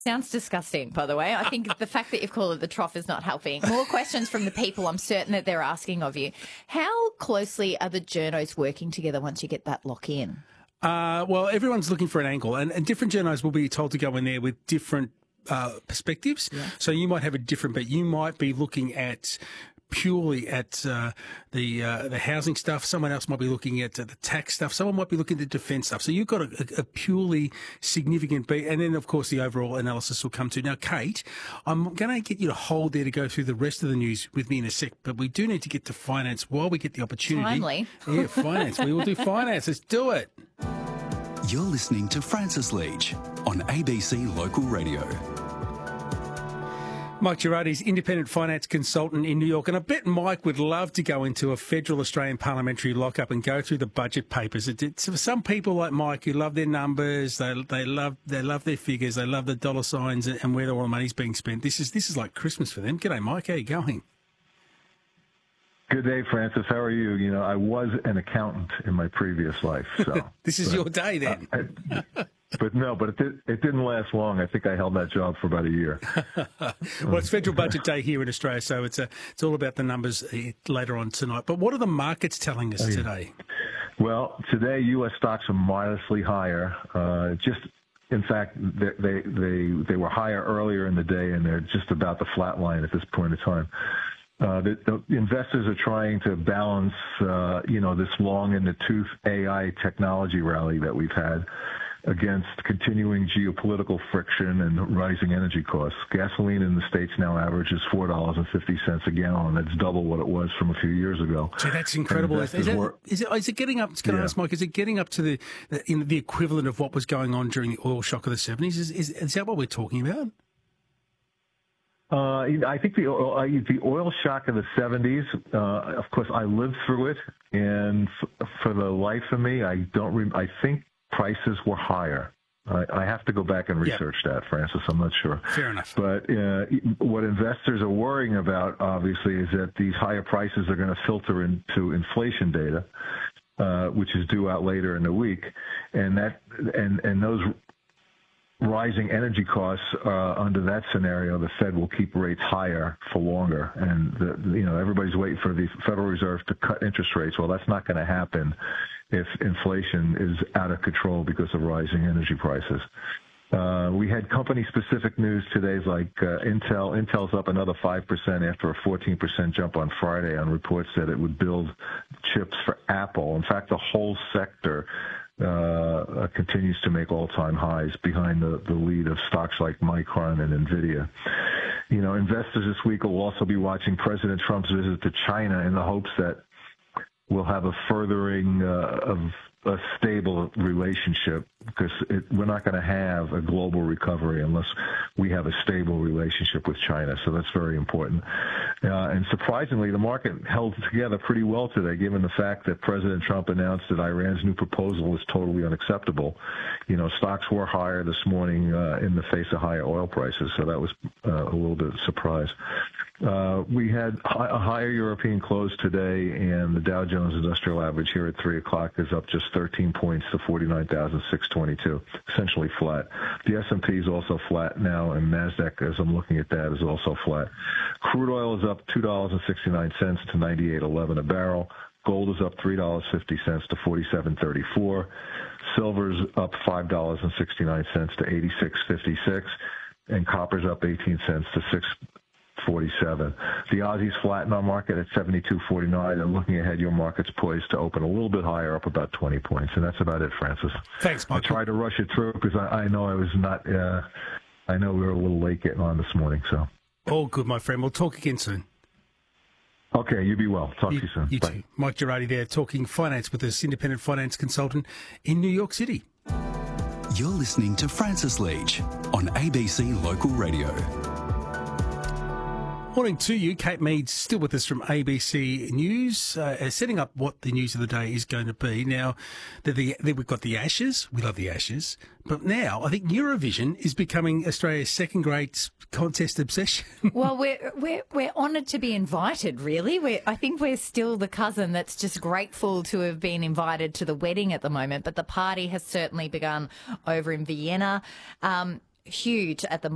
Sounds disgusting, by the way. I think the fact that you've called it the trough is not helping. More questions from the people I'm certain that they're asking of you. How closely are the journos working together once you get that lock in? Well, everyone's looking for an angle, and different journos will be told to go in there with different perspectives. Yeah. So you might have a different, but you might be looking at purely at the housing stuff. Someone else might be looking at the tax stuff. Someone might be looking at the defence stuff. So you've got a purely significant beat. And then, of course, the overall analysis will come to. Now, Kate, I'm going to get you to hold there to go through the rest of the news with me in a sec, but we do need to get to finance while we get the opportunity. Timely. Yeah, finance. We will do finance. Let's do it. You're listening to Francis Leach on ABC Local Radio. Mike Girardi's independent finance consultant in New York, and I bet Mike would love to go into a federal Australian parliamentary lockup and go through the budget papers. It's for some people like Mike who love their numbers, they love their figures, they love the dollar signs and where all the money's being spent. This is like Christmas for them. G'day, Mike. How are you going? Good day, Francis. How are you? You know, I was an accountant in my previess life, so this is your day then. But it didn't last long. I think I held that job for about a year. Well, it's Federal Budget Day here in Australia, so it's all about the numbers later on tonight. But what are the markets telling us today? Well, today U.S. stocks are modestly higher. In fact, they were higher earlier in the day, and they're just about the flat line at this point in time. The investors are trying to balance, this long in the tooth AI technology rally that we've had against continuing geopolitical friction and rising energy costs. Gasoline in the States now averages $4.50 a gallon. That's double what it was from a few years ago. So that's incredible. Is it getting up? Can I ask Mike? Is it getting up to the equivalent of what was going on during the oil shock of the 70s? Is that what we're talking about? I think the oil shock of the 70s, of course, I lived through it, and for the life of me, I think prices were higher. I have to go back and research that, Francis. I'm not sure. Fair enough. But what investors are worrying about, obviously, is that these higher prices are going to filter into inflation data, which is due out later in the week, and those rising energy costs under that scenario, the Fed will keep rates higher for longer, and everybody's waiting for the Federal Reserve to cut interest rates. Well, that's not going to happen if inflation is out of control because of rising energy prices. We had company-specific news today, like Intel. Intel's up another 5% after a 14% jump on Friday on reports that it would build chips for Apple. In fact, the whole sector continues to make all-time highs behind the lead of stocks like Micron and NVIDIA. Investors this week will also be watching President Trump's visit to China in the hopes that we'll have a furthering of a stable relationship, because we're not going to have a global recovery unless we have a stable relationship with China. So that's very important. And surprisingly, the market held together pretty well today, given the fact that President Trump announced that Iran's new proposal is totally unacceptable. Stocks were higher this morning in the face of higher oil prices, so that was a little bit of a surprise. We had a higher European close today, and the Dow Jones Industrial Average here at 3 o'clock is up just 13 points to 49,622, essentially flat. The S&P is also flat now, and NASDAQ, as I'm looking at that, is also flat. Crude oil is up $2.69 to $98.11 a barrel. Gold is up $3.50 to $47.34. Silver's up $5.69 to $86.56, and copper's up 18 cents to $6.47. The Aussie's flat in our market at 72.49, and looking ahead, your market's poised to open a little bit higher, up about 20 points, and that's about it, Francis. Thanks, Mike. I tried to rush it through because I know I was not. I know we were a little late getting on this morning, so. All good, my friend. We'll talk again soon. Okay, you be well. Talk to you soon. You Bye. too. Mike Girardi there, talking finance with this independent finance consultant in New York City. You're listening to Francis Leach on ABC Local Radio. Morning to you. Kate Mead's still with us from ABC News, setting up what the news of the day is going to be. Now, we've got the Ashes. We love the Ashes. But now I think Eurovision is becoming Australia's second-grade contest obsession. Well, we're honoured to be invited, really. I think we're still the cousin that's just grateful to have been invited to the wedding at the moment. But the party has certainly begun over in Vienna. Huge at the